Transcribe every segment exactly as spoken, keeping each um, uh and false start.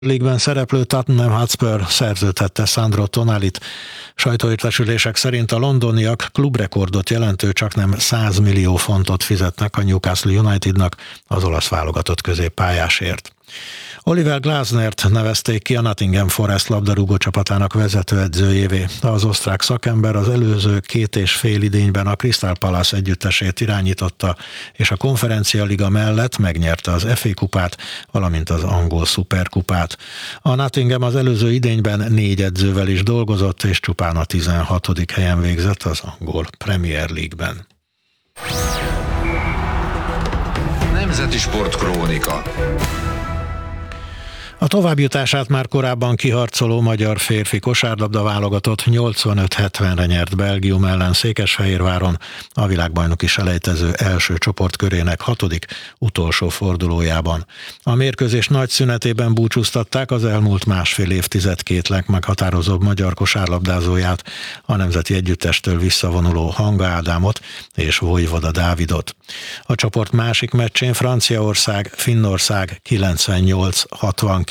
League-ben szereplő Tottenham Hotspur szerződtette Sandro Tonalit. Sajtóértesülések szerint a londoniak klubrekordot jelentő csaknem száz millió fontot fizetnek a Newcastle Unitednak az olasz válogatott középpályásért. Oliver Glasnert nevezték ki a Nottingham Forest labdarúgó csapatának vezetőedzőjévé. Az osztrák szakember az előző két és fél idényben a Crystal Palace együttesét irányította, és a Konferencia Liga mellett megnyerte az ef á kupát, valamint az angol szuperkupát. A Nottingham az előző idényben négy edzővel is dolgozott, és csupán a tizenhatodik helyen végzett az angol Premier League-ben. Nemzeti Sportkrónika. A továbbjutását már korábban kiharcoló magyar férfi kosárlabda válogatott nyolcvanöt hetvenre nyert Belgium ellen Székesfehérváron, a világbajnoki selejtező első csoportkörének hatodik, utolsó fordulójában. A mérkőzés nagy szünetében búcsúztatták az elmúlt másfél évtized két legmeghatározóbb magyar kosárlabdázóját, a nemzeti együttestől visszavonuló Hanga Ádámot és Vojvoda Dávidot. A csoport másik meccsén Franciaország, Finnország kilencvennyolc hatvankilenc.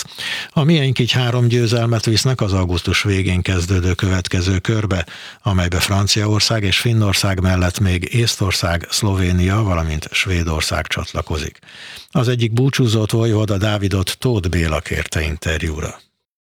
A miénk így három győzelmet visznek az augusztus végén kezdődő következő körbe, amelybe Franciaország és Finnország mellett még Észtország, Szlovénia, valamint Svédország csatlakozik. Az egyik búcsúzót, Vojvoda Dávidot Tóth Béla kérte interjúra.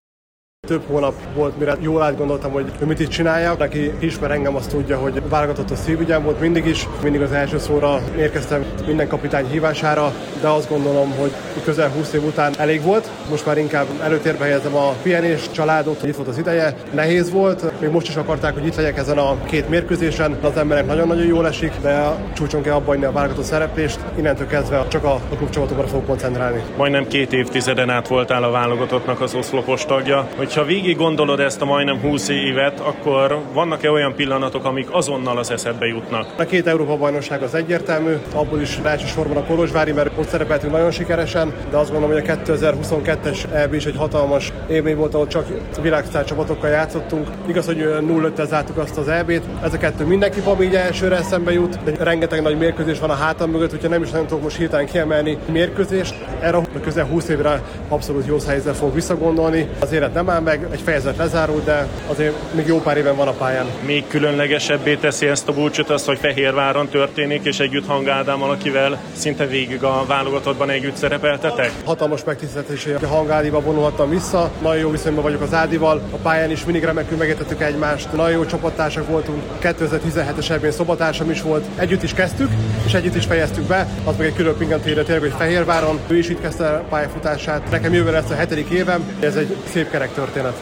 Több hónap volt, mire jól átgondoltam, hogy mit itt csináljak. Aki ismer engem, azt tudja, hogy válogatott a szívügyem volt mindig is. Mindig az első szóra érkeztem minden kapitány hívására, de azt gondolom, hogy közel húsz év után elég volt. Most már inkább előtérbe helyezem a pihenés, családot, hogy itt volt az ideje. Nehéz volt, még most is akarták, hogy itt legyek ezen a két mérkőzésen. Az emberek nagyon-nagyon jól esik, de a csúcson kell abba hagyni a válogatott szereplést. Innentől kezdve csak a, a klubcsapatokra fogok koncentrálni. Majdnem két évtizeden át voltál a válogatottnak az oszlopos tagja. Ha végig gondolod ezt a majdnem húsz évet, akkor vannak-e olyan pillanatok, amik azonnal az eszedbe jutnak? A két Európa-bajnokság az egyértelmű, abból is elsősorban a Kolozsvári, mert ott szerepeltünk nagyon sikeresen, de azt gondolom, hogy a kétezer-huszonkettes é bé is egy hatalmas évmény volt, ahol csak világsztár csapatokkal játszottunk. Igaz, hogy nulla öttel zártuk azt az é bét. Ez a kettő mindenki így elsőre eszembe jut, de rengeteg nagy mérkőzés van a hátam mögött, úgyhogy nem is nagyon tudok most hirtelen kiemelni mérkőzést. Erre a közel húsz évre abszolút jó helyzettel fogok visszagondolni. Az élet nem áll meg, egy fejezet lezárult, de azért még jó pár éven van a pályán. Még különlegesebbé teszi ezt a búcsút az, hogy Fehérváron történik, és együtt Hanga Ádámmal, akivel szinte végig a válogatottban együtt szerepeltetek? Hatalmas megtiszteltetés, hogy a Hanga Ádival vonulhattam vissza. Nagyon jó viszonyban vagyok az Ádival. A pályán is mindig remekül megértettük egymást. Nagyon jó csapattársak voltunk. kétezer-tizenhetes é-ben szobatársam is volt. Együtt is kezdtük, és együtt is fejeztük be. Az meg egy külön pingantérő tényleg, hogy Fehérváron. Ő is itt kezdte a pályafutását. Nekem jövőre lesz a hetedik évem. Ez egy szép kerek történet.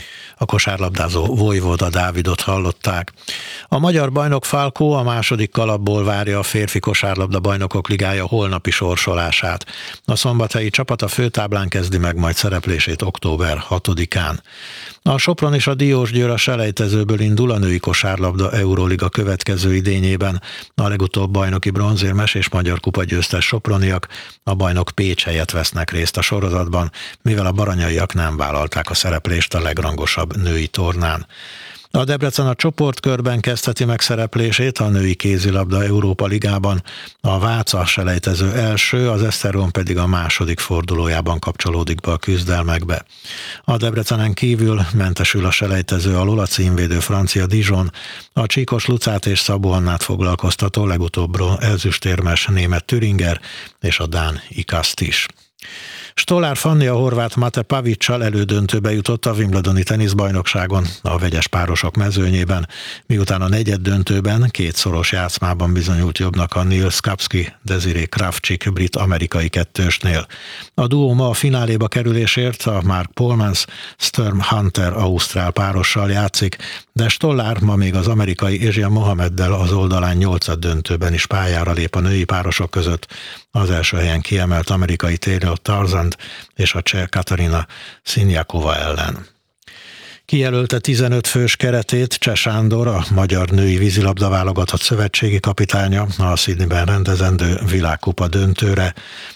A kosárlabdázó Vojvoda Dávidot hallották. A magyar bajnok Falkó a második kalapból várja a férfi kosárlabda bajnokok ligája holnapi sorsolását. A szombathelyi csapat a főtáblán kezdi meg majd szereplését október hatodikán. A Sopron és a Diósgyőr a selejtezőből indul a női kosárlabda Euróliga következő idényében. A legutóbb bajnoki bronzérmes és magyar kupa győztes soproniak, a bajnok Pécs helyett vesznek részt a sorozatban, mivel a baranyaiak nem vállalták a szereplést a legrangosabb női tornán. A Debrecen a csoportkörben kezdheti meg szereplését a női kézilabda Európa Ligában, a Váca selejtező első, az Esztergom pedig a második fordulójában kapcsolódik be a küzdelmekbe. A Debrecenen kívül mentesül a selejtező alól a címvédő francia Dijon, a Csíkos Lucát és Szabó Annát foglalkoztató legutóbb ezüstérmes német Thüringer és a dán Ikaszt is. Stollár Fanni a horvát Mate Pavićsal elődöntőbe jutott a Wimbledoni teniszbajnokságon a vegyes párosok mezőnyében, miután a negyeddöntőben kétszoros játszmában bizonyult jobbnak a Nils Kapski, Desiree Kravchik brit-amerikai kettősnél. A duó ma a fináléba kerülésért a Mark Polmans Sturm Hunter ausztrál párossal játszik, de Stollár ma még az amerikai Asia Mohameddel az oldalán nyolcaddöntőben is pályára lép a női párosok között. Az első helyen kiemelt amerikai Taylor Tarzan és a cseh Katarina Siniakova ellen. Kijelölte tizenöt fős keretét Cseh Sándor, a magyar női vízilabda válogatott szövetségi kapitánya a Sydneyben rendezendő világkupa döntőre.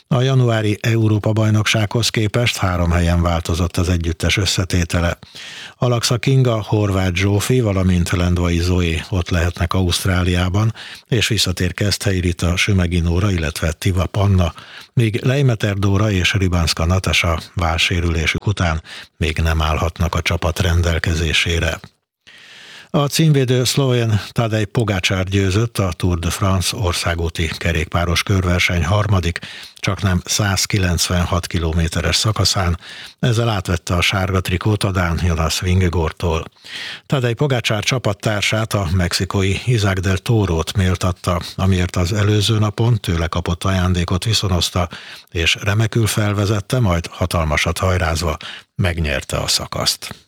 A januári Európa-bajnoksághoz képest három helyen változott az együttes összetétele. Alaksa Kinga, Horváth Zsófi, valamint Lendvai Zoé ott lehetnek Ausztráliában, és visszatér Keszthelyi Rita, Sümegi Nóra, illetve Tiva Panna, míg Leimeter Dóra és Rybánszka Natasa vállsérülésük után még nem állhatnak a csapat rendelkezésére. A címvédő szlovén Tadej Pogačar győzött a Tour de France országúti kerékpáros körverseny harmadik, csaknem száz kilencvenhat kilométeres szakaszán, ezzel átvette a sárga trikót a dán Jonas Vingegaardtól. Tadej Pogačar csapattársát, a mexikói Isaac del Torót méltatta, amiért az előző napon tőle kapott ajándékot viszonozta, és remekül felvezette, majd hatalmasat hajrázva megnyerte a szakaszt.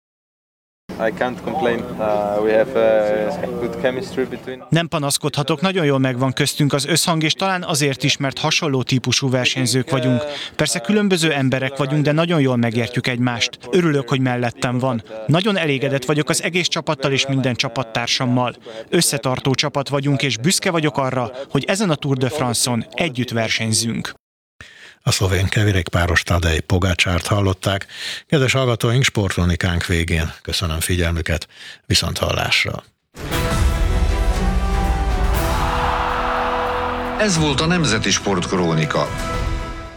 Nem panaszkodhatok, nagyon jól megvan köztünk az összhang, és talán azért is, mert hasonló típusú versenyzők vagyunk. Persze különböző emberek vagyunk, de nagyon jól megértjük egymást. Örülök, hogy mellettem van. Nagyon elégedett vagyok az egész csapattal és minden csapattársammal. Összetartó csapat vagyunk, és büszke vagyok arra, hogy ezen a Tour de France-on együtt versenyzünk. A szlovén kerékpáros Tadej Pogačart hallották. Kedves hallgatóink, sportkronikánk végén köszönöm figyelmüket, viszont hallásra. Ez volt a Nemzeti Sportkrónika.